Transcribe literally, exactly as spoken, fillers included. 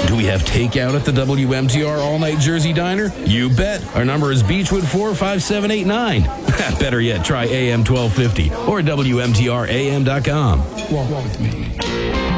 Do we have takeout at the W M T R All-Night Jersey Diner? You bet. Our number is Beechwood four five seven eight nine. Better yet, try A M twelve fifty or W M T R A M dot com. Walk with me.